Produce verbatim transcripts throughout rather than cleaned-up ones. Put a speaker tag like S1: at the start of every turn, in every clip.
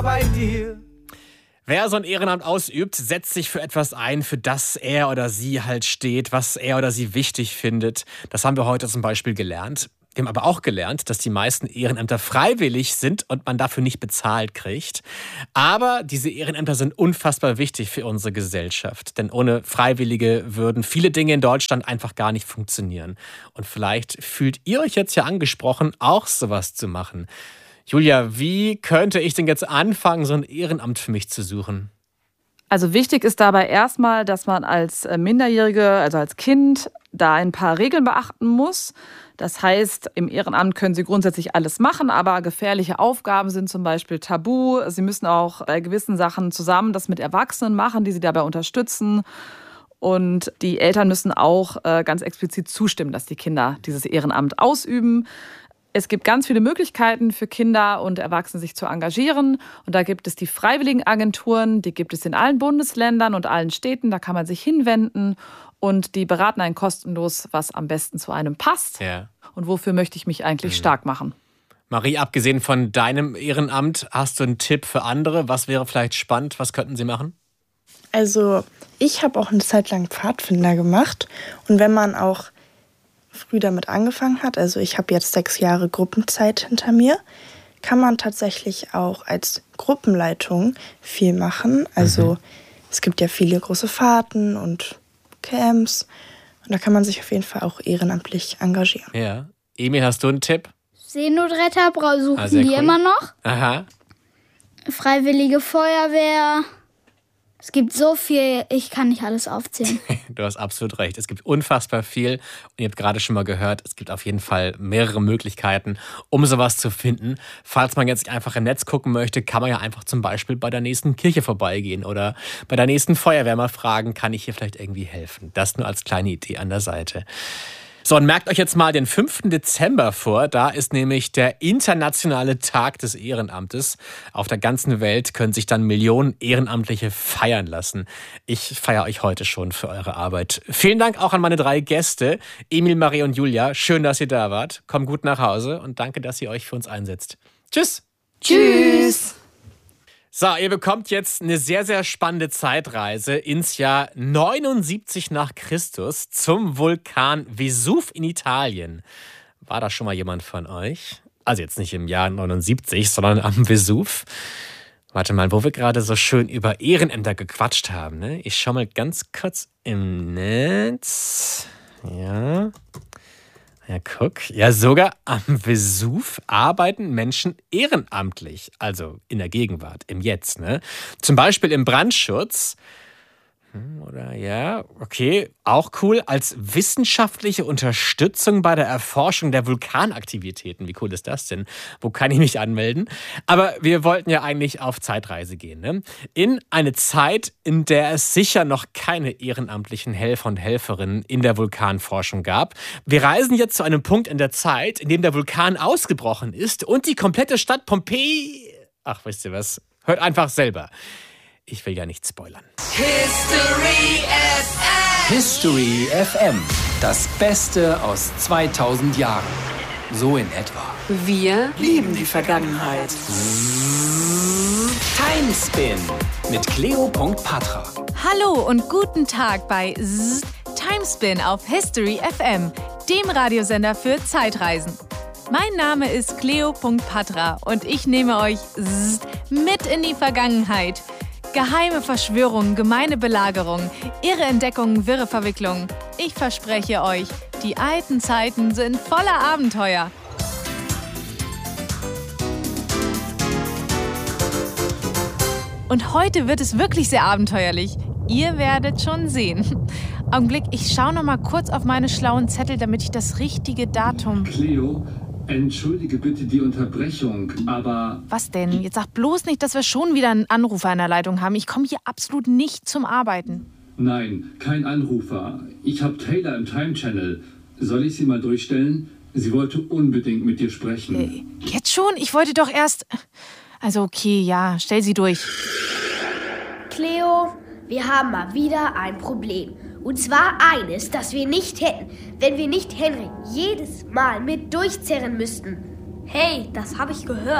S1: bei dir.
S2: Wer so ein Ehrenamt ausübt, setzt sich für etwas ein, für das er oder sie halt steht, was er oder sie wichtig findet. Das haben wir heute zum Beispiel gelernt. Wir haben aber auch gelernt, dass die meisten Ehrenämter freiwillig sind und man dafür nicht bezahlt kriegt. Aber diese Ehrenämter sind unfassbar wichtig für unsere Gesellschaft. Denn ohne Freiwillige würden viele Dinge in Deutschland einfach gar nicht funktionieren. Und vielleicht fühlt ihr euch jetzt ja angesprochen, auch sowas zu machen. Julia, wie könnte ich denn jetzt anfangen, so ein Ehrenamt für mich zu suchen?
S3: Also wichtig ist dabei erstmal, dass man als Minderjährige, also als Kind, da ein paar Regeln beachten muss. Das heißt, im Ehrenamt können Sie grundsätzlich alles machen, aber gefährliche Aufgaben sind zum Beispiel tabu. Sie müssen auch bei gewissen Sachen zusammen das mit Erwachsenen machen, die Sie dabei unterstützen. Und die Eltern müssen auch äh, ganz explizit zustimmen, dass die Kinder dieses Ehrenamt ausüben. Es gibt ganz viele Möglichkeiten für Kinder und Erwachsene, sich zu engagieren. Und da gibt es die Freiwilligenagenturen, die gibt es in allen Bundesländern und allen Städten. Da kann man sich hinwenden und die beraten einen kostenlos, was am besten zu einem passt.
S2: Ja.
S3: Und wofür möchte ich mich eigentlich mhm. stark machen.
S2: Marie, abgesehen von deinem Ehrenamt, hast du einen Tipp für andere? Was wäre vielleicht spannend? Was könnten sie machen?
S4: Also ich habe auch eine Zeit lang Pfadfinder gemacht. Und wenn man auch früh damit angefangen hat, also ich habe jetzt sechs Jahre Gruppenzeit hinter mir, kann man tatsächlich auch als Gruppenleitung viel machen. Also mhm. es gibt ja viele große Fahrten und Camps und da kann man sich auf jeden Fall auch ehrenamtlich engagieren.
S2: Ja. Emil, hast du einen Tipp?
S5: Seenotretter suchen
S2: ah,
S5: die cool. immer noch.
S2: Aha.
S5: Freiwillige Feuerwehr. Es gibt so viel, ich kann nicht alles aufzählen.
S2: Du hast absolut recht. Es gibt unfassbar viel. Und ihr habt gerade schon mal gehört, es gibt auf jeden Fall mehrere Möglichkeiten, um sowas zu finden. Falls man jetzt einfach im Netz gucken möchte, kann man ja einfach zum Beispiel bei der nächsten Kirche vorbeigehen oder bei der nächsten Feuerwehr mal fragen, kann ich hier vielleicht irgendwie helfen? Das nur als kleine Idee an der Seite. So, und merkt euch jetzt mal den fünften Dezember vor. Da ist nämlich der internationale Tag des Ehrenamtes. Auf der ganzen Welt können sich dann Millionen Ehrenamtliche feiern lassen. Ich feiere euch heute schon für eure Arbeit. Vielen Dank auch an meine drei Gäste, Emil, Marie und Julia. Schön, dass ihr da wart. Kommt gut nach Hause und danke, dass ihr euch für uns einsetzt. Tschüss.
S3: Tschüss.
S2: So, ihr bekommt jetzt eine sehr, sehr spannende Zeitreise ins Jahr neunundsiebzig nach Christus zum Vulkan Vesuv in Italien. War da schon mal jemand von euch? Also jetzt nicht im Jahr neunundsiebzig, sondern am Vesuv. Warte mal, wo wir gerade so schön über Ehrenämter gequatscht haben, ne? Ich schau mal ganz kurz im Netz. Ja... Ja, guck. Ja, sogar am Vesuv arbeiten Menschen ehrenamtlich. Also in der Gegenwart, im Jetzt, ne? Zum Beispiel im Brandschutz. Oder ja, okay, auch cool. Als wissenschaftliche Unterstützung bei der Erforschung der Vulkanaktivitäten. Wie cool ist das denn? Wo kann ich mich anmelden? Aber wir wollten ja eigentlich auf Zeitreise gehen, ne? In eine Zeit, in der es sicher noch keine ehrenamtlichen Helfer und Helferinnen in der Vulkanforschung gab. Wir reisen jetzt zu einem Punkt in der Zeit, in dem der Vulkan ausgebrochen ist und die komplette Stadt Pompeji... Ach, wisst ihr was? Hört einfach selber. Ich will ja nicht spoilern.
S1: History F M.
S6: History F M. Das Beste aus zweitausend Jahren. So in etwa.
S7: Wir lieben die Vergangenheit.
S6: Timespin mit Cleo.Patra.
S8: Hallo und guten Tag bei Zzz, Timespin auf History F M, dem Radiosender für Zeitreisen. Mein Name ist Cleo.Patra und ich nehme euch Zzz, mit in die Vergangenheit. Geheime Verschwörungen, gemeine Belagerungen, irre Entdeckungen, wirre Verwicklungen. Ich verspreche euch, die alten Zeiten sind voller Abenteuer. Und heute wird es wirklich sehr abenteuerlich. Ihr werdet schon sehen. Augenblick, ich schaue noch mal kurz auf meine schlauen Zettel, damit ich das richtige Datum...
S9: Cleo, entschuldige bitte die Unterbrechung, aber...
S8: Was denn? Jetzt sag bloß nicht, dass wir schon wieder einen Anrufer in der Leitung haben. Ich komme hier absolut nicht zum Arbeiten.
S9: Nein, kein Anrufer. Ich habe Taylor im Time Channel. Soll ich sie mal durchstellen? Sie wollte unbedingt mit dir sprechen.
S8: Äh, jetzt schon? Ich wollte doch erst... Also okay, ja, stell sie durch.
S10: Cleo, wir haben mal wieder ein Problem. Und zwar eines, das wir nicht hätten, wenn wir nicht Henry jedes Mal mit durchzerren müssten.
S11: Hey, das habe ich gehört.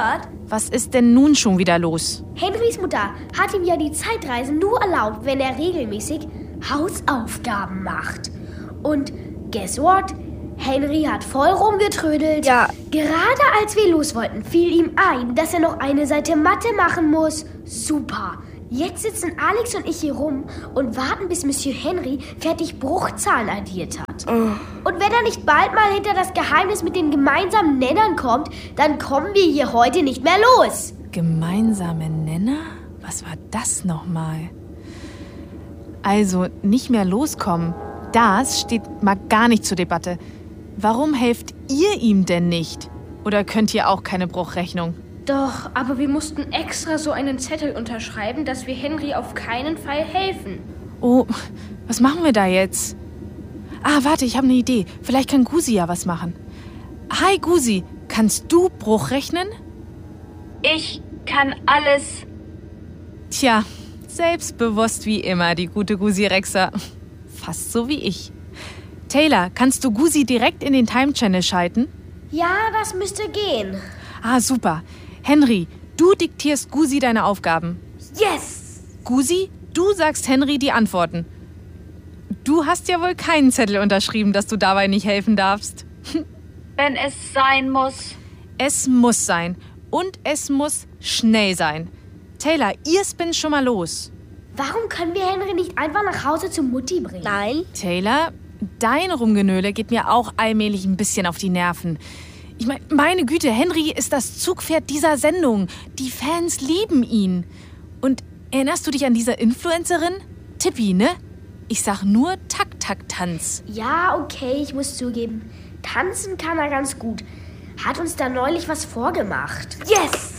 S8: Was ist denn nun schon wieder los?
S10: Henrys Mutter hat ihm ja die Zeitreise nur erlaubt, wenn er regelmäßig Hausaufgaben macht. Und guess what? Henry hat voll rumgetrödelt.
S4: Ja.
S10: Gerade als wir los wollten, fiel ihm ein, dass er noch eine Seite Mathe machen muss. Super. Jetzt sitzen Alex und ich hier rum und warten, bis Monsieur Henry fertig Bruchzahlen addiert hat.
S4: Oh.
S10: Und wenn er nicht bald mal hinter das Geheimnis mit den gemeinsamen Nennern kommt, dann kommen wir hier heute nicht mehr los.
S8: Gemeinsame Nenner? Was war das nochmal? Also, nicht mehr loskommen. Das steht mal gar nicht zur Debatte. Warum helft ihr ihm denn nicht? Oder könnt ihr auch keine Bruchrechnung?
S11: Doch, aber wir mussten extra so einen Zettel unterschreiben, dass wir Henry auf keinen Fall helfen.
S8: Oh, was machen wir da jetzt? Ah, warte, ich habe eine Idee. Vielleicht kann Gusi ja was machen. Hi Gusi, kannst du Bruch rechnen?
S12: Ich kann alles.
S8: Tja, selbstbewusst wie immer, die gute Gusi Rexa. Fast so wie ich. Taylor, kannst du Gusi direkt in den Time Channel schalten?
S10: Ja, das müsste gehen.
S8: Ah, super. Henry, du diktierst Gusi deine Aufgaben.
S10: Yes!
S8: Gusi, du sagst Henry die Antworten. Du hast ja wohl keinen Zettel unterschrieben, dass du dabei nicht helfen darfst.
S12: Wenn es sein muss.
S8: Es muss sein. Und es muss schnell sein. Taylor, ihr spinnt schon mal los.
S10: Warum können wir Henry nicht einfach nach Hause zu Mutti bringen?
S4: Nein.
S8: Taylor, dein Rumgenöle geht mir auch allmählich ein bisschen auf die Nerven. Ich meine, meine Güte, Henry ist das Zugpferd dieser Sendung. Die Fans lieben ihn. Und erinnerst du dich an diese Influencerin? Tippi, ne? Ich sag nur Tak-Tak-Tanz.
S10: Ja, okay, ich muss zugeben. Tanzen kann er ganz gut. Hat uns da neulich was vorgemacht. Yes!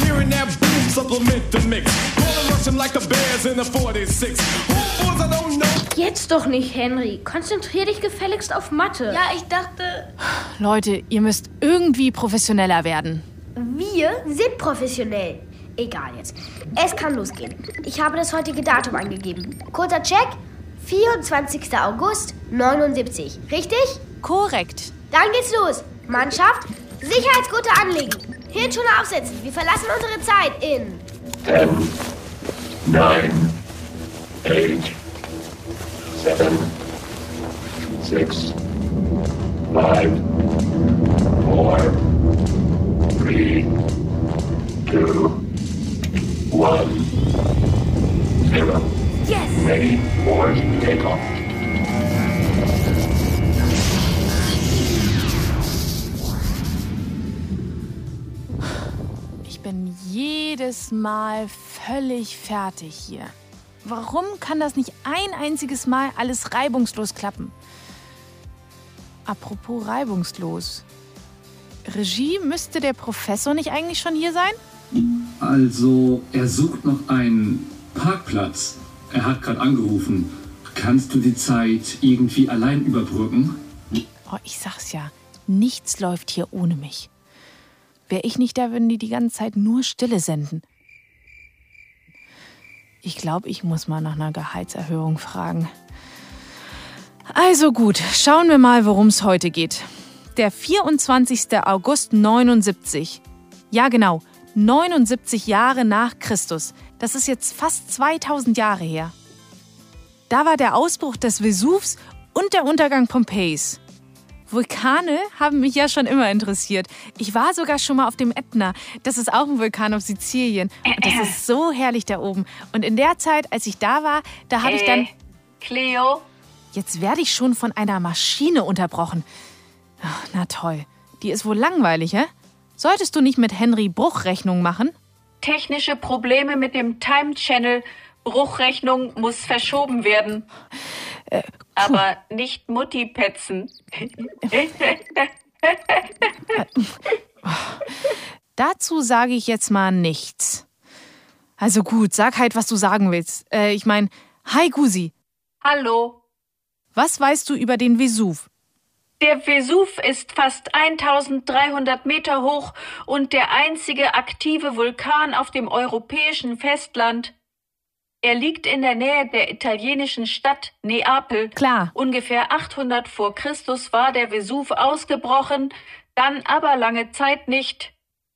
S11: Jetzt doch nicht, Henry. Konzentrier dich gefälligst auf Mathe.
S10: Ja, ich dachte...
S8: Leute, ihr müsst irgendwie professioneller werden.
S10: Wir sind professionell. Egal jetzt. Es kann losgehen. Ich habe das heutige Datum angegeben. Kurzer Check. vierundzwanzigster August neunundsiebzig. Richtig?
S8: Korrekt.
S10: Dann geht's los. Mannschaft, Sicherheitsgurte anlegen. Hirnschoner aufsetzen. Wir verlassen unsere Zeit in...
S13: ten, nine, eight, seven, six, five, four, three, two, one, zero.
S10: Yes!
S13: Ready for takeoff.
S8: Ich bin jedes Mal völlig fertig hier. Warum kann das nicht ein einziges Mal alles reibungslos klappen? Apropos reibungslos. Regie, müsste der Professor nicht eigentlich schon hier sein?
S9: Also, er sucht noch einen Parkplatz. Er hat gerade angerufen. Kannst du die Zeit irgendwie allein überbrücken?
S8: Oh, ich sag's ja, nichts läuft hier ohne mich. Wäre ich nicht da, würden die die ganze Zeit nur Stille senden. Ich glaube, ich muss mal nach einer Gehaltserhöhung fragen. Also gut, schauen wir mal, worum es heute geht. Der vierundzwanzigster August neunundsiebzig. Ja genau, neunundsiebzig Jahre nach Christus. Das ist jetzt fast zweitausend Jahre her. Da war der Ausbruch des Vesuvs und der Untergang Pompeis. Vulkane haben mich ja schon immer interessiert. Ich war sogar schon mal auf dem Ätna. Das ist auch ein Vulkan auf Sizilien. Und das ist so herrlich da oben. Und in der Zeit, als ich da war, da habe ich dann...
S12: Cleo?
S8: Jetzt werde ich schon von einer Maschine unterbrochen. Ach, na toll. Die ist wohl langweilig, hä? Solltest du nicht mit Henry Bruchrechnung machen?
S12: Technische Probleme mit dem Time Channel. Bruchrechnung muss verschoben werden.
S8: Äh,
S12: Aber nicht Mutti petzen.
S8: Dazu sage ich jetzt mal nichts. Also gut, sag halt, was du sagen willst. Äh, ich meine, hi Gusi.
S12: Hallo.
S8: Was weißt du über den Vesuv?
S12: Der Vesuv ist fast eintausenddreihundert Meter hoch und der einzige aktive Vulkan auf dem europäischen Festland. Er liegt in der Nähe der italienischen Stadt Neapel.
S8: Klar.
S12: Ungefähr achthundert vor Christus war der Vesuv ausgebrochen, dann aber lange Zeit nicht.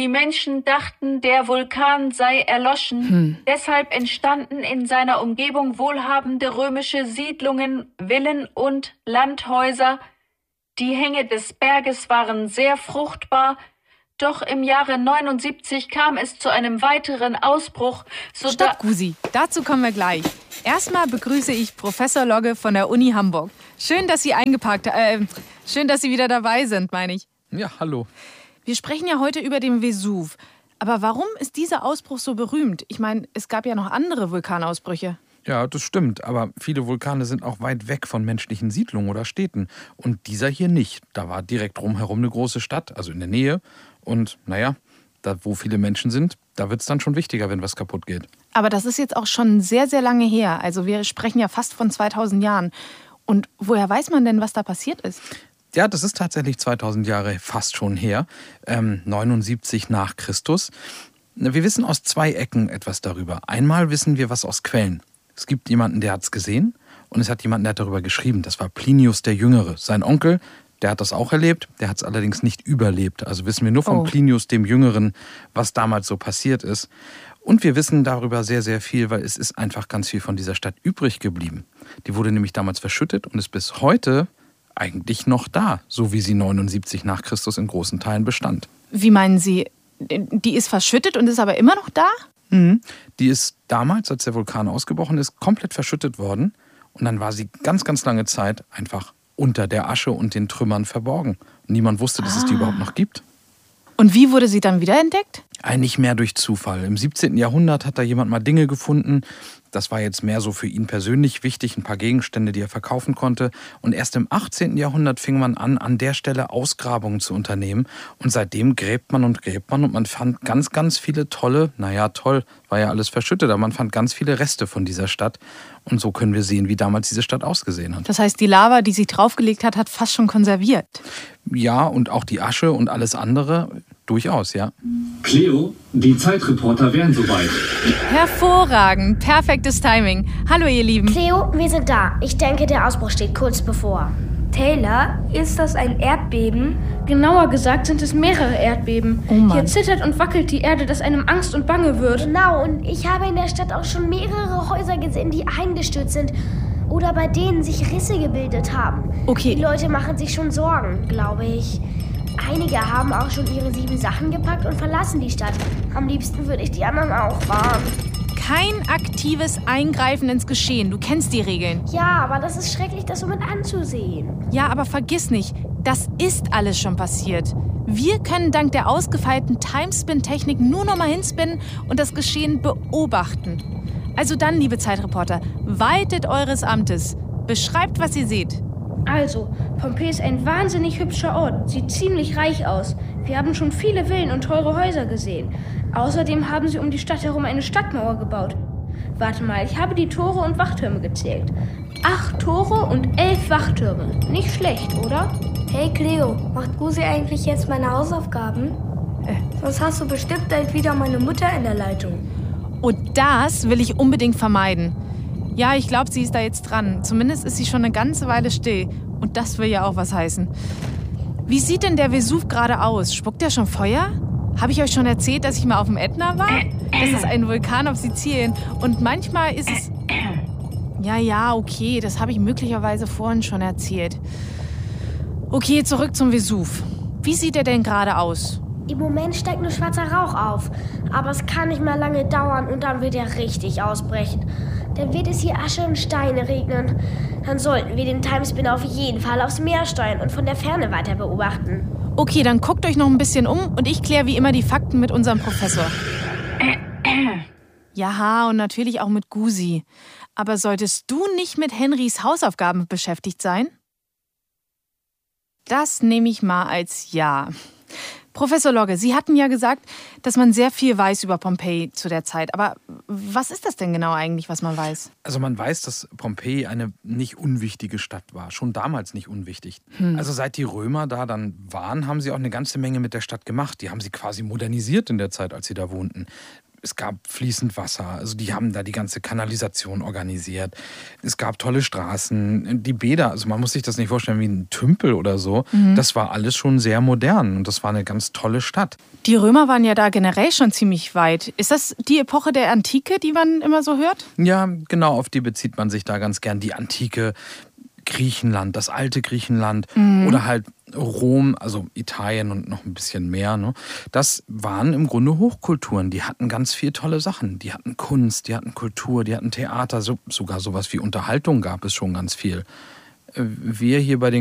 S12: Die Menschen dachten, der Vulkan sei erloschen.
S3: Hm.
S12: Deshalb entstanden in seiner Umgebung wohlhabende römische Siedlungen, Villen und Landhäuser. Die Hänge des Berges waren sehr fruchtbar. Doch im Jahre neunundsiebzig kam es zu einem weiteren Ausbruch.
S8: Stopp, Gusi, dazu kommen wir gleich. Erstmal begrüße ich Professor Logge von der Uni Hamburg. Schön, dass Sie eingepackt, äh, schön, dass Sie wieder dabei sind, meine ich.
S14: Ja, hallo.
S8: Wir sprechen ja heute über den Vesuv. Aber warum ist dieser Ausbruch so berühmt? Ich meine, es gab ja noch andere Vulkanausbrüche.
S14: Ja, das stimmt. Aber viele Vulkane sind auch weit weg von menschlichen Siedlungen oder Städten. Und dieser hier nicht. Da war direkt drumherum eine große Stadt, also in der Nähe. Und naja, da wo viele Menschen sind, da wird es dann schon wichtiger, wenn was kaputt geht.
S8: Aber das ist jetzt auch schon sehr, sehr lange her. Also wir sprechen ja fast von zweitausend Jahren. Und woher weiß man denn, was da passiert ist?
S14: Ja, das ist tatsächlich zweitausend Jahre fast schon her, ähm, neunundsiebzig nach Christus. Wir wissen aus zwei Ecken etwas darüber. Einmal wissen wir was aus Quellen. Es gibt jemanden, der hat es gesehen und es hat jemanden, der hat darüber geschrieben. Das war Plinius der Jüngere. Sein Onkel, der hat das auch erlebt, der hat es allerdings nicht überlebt. Also wissen wir nur von
S8: Oh.
S14: Plinius dem Jüngeren, was damals so passiert ist. Und wir wissen darüber sehr, sehr viel, weil es ist einfach ganz viel von dieser Stadt übrig geblieben. Die wurde nämlich damals verschüttet und ist bis heute eigentlich noch da, so wie sie neunundsiebzig nach Christus in großen Teilen bestand.
S8: Wie meinen Sie, die ist verschüttet und ist aber immer noch da?
S14: Mhm. Die ist damals, als der Vulkan ausgebrochen ist, komplett verschüttet worden. Und dann war sie ganz, ganz lange Zeit einfach unter der Asche und den Trümmern verborgen. Und niemand wusste, dass
S8: Ah.
S14: es die überhaupt noch gibt.
S8: Und wie wurde sie dann wiederentdeckt?
S14: Eigentlich mehr durch Zufall. Im siebzehnten Jahrhundert hat da jemand mal Dinge gefunden. Das war jetzt mehr so für ihn persönlich wichtig, ein paar Gegenstände, die er verkaufen konnte. Und erst im achtzehnten Jahrhundert fing man an, an der Stelle Ausgrabungen zu unternehmen. Und seitdem gräbt man und gräbt man und man fand ganz, ganz viele tolle, naja toll, war ja alles verschüttet, aber man fand ganz viele Reste von dieser Stadt. Und so können wir sehen, wie damals diese Stadt ausgesehen hat.
S8: Das heißt, die Lava, die sich draufgelegt hat, hat fast schon konserviert.
S14: Ja, und auch die Asche und alles andere durchaus, ja.
S9: Cleo, die Zeitreporter wären soweit.
S8: Hervorragend, perfektes Timing. Hallo ihr Lieben.
S10: Cleo, wir sind da. Ich denke, der Ausbruch steht kurz bevor.
S11: Taylor, ist das ein Erdbeben? Genauer gesagt sind es mehrere Erdbeben.
S8: Oh Mann.
S11: Hier zittert und wackelt die Erde, dass einem Angst und Bange wird.
S10: Genau, und ich habe in der Stadt auch schon mehrere Häuser gesehen, die eingestürzt sind. Oder bei denen sich Risse gebildet haben.
S8: Okay.
S10: Die Leute machen sich schon Sorgen, glaube ich. Einige haben auch schon ihre sieben Sachen gepackt und verlassen die Stadt. Am liebsten würde ich die anderen auch warnen.
S8: Kein aktives Eingreifen ins Geschehen. Du kennst die Regeln.
S10: Ja, aber das ist schrecklich, das so mit anzusehen.
S8: Ja, aber vergiss nicht, das ist alles schon passiert. Wir können dank der ausgefeilten Timespin-Technik nur noch mal hinspinnen und das Geschehen beobachten. Also dann, liebe Zeitreporter, waltet eures Amtes. Beschreibt, was ihr seht.
S11: Also, Pompeji ist ein wahnsinnig hübscher Ort. Sieht ziemlich reich aus. Wir haben schon viele Villen und teure Häuser gesehen. Außerdem haben sie um die Stadt herum eine Stadtmauer gebaut. Warte mal, ich habe die Tore und Wachtürme gezählt. Acht Tore und elf Wachtürme. Nicht schlecht, oder?
S15: Hey Cleo, macht Gusi eigentlich jetzt meine Hausaufgaben? Äh. Sonst hast du bestimmt bald wieder meine Mutter in der Leitung.
S8: Und das will ich unbedingt vermeiden. Ja, ich glaube, sie ist da jetzt dran. Zumindest ist sie schon eine ganze Weile still. Und das will ja auch was heißen. Wie sieht denn der Vesuv gerade aus? Spuckt er schon Feuer? Habe ich euch schon erzählt, dass ich mal auf dem Ätna war? Das ist ein Vulkan auf Sizilien. Und manchmal ist es... Ja, ja, okay, das habe ich möglicherweise vorhin schon erzählt. Okay, zurück zum Vesuv. Wie sieht er denn gerade aus?
S10: Im Moment steigt nur schwarzer Rauch auf. Aber es kann nicht mehr lange dauern und dann wird er richtig ausbrechen. Dann wird es hier Asche und Steine regnen. Dann sollten wir den Timespin auf jeden Fall aufs Meer steuern und von der Ferne weiter beobachten.
S8: Okay, dann guckt euch noch ein bisschen um und ich kläre wie immer die Fakten mit unserem Professor. Ja, und natürlich auch mit Gusi. Aber solltest du nicht mit Henrys Hausaufgaben beschäftigt sein? Das nehme ich mal als Ja. Professor Logge, Sie hatten ja gesagt, dass man sehr viel weiß über Pompeji zu der Zeit. Aber was ist das denn genau eigentlich, was man weiß?
S14: Also man weiß, dass Pompeji eine nicht unwichtige Stadt war. Schon damals nicht unwichtig.
S8: Hm.
S14: Also seit die Römer da dann waren, haben sie auch eine ganze Menge mit der Stadt gemacht. Die haben sie quasi modernisiert in der Zeit, als sie da wohnten. Es gab fließend Wasser, also die haben da die ganze Kanalisation organisiert. Es gab tolle Straßen, die Bäder, also man muss sich das nicht vorstellen wie ein Tümpel oder so. Mhm. Das war alles schon sehr modern und das war eine ganz tolle Stadt.
S8: Die Römer waren ja da generell schon ziemlich weit. Ist das die Epoche der Antike, die man immer so hört?
S14: Ja, genau, auf die bezieht man sich da ganz gern. Die Antike, Griechenland, das alte Griechenland mhm. oder halt Rom, also Italien und noch ein bisschen mehr. Ne? Das waren im Grunde Hochkulturen. Die hatten ganz viele tolle Sachen. Die hatten Kunst, die hatten Kultur, die hatten Theater, so, sogar sowas wie Unterhaltung gab es schon ganz viel. Wir hier bei den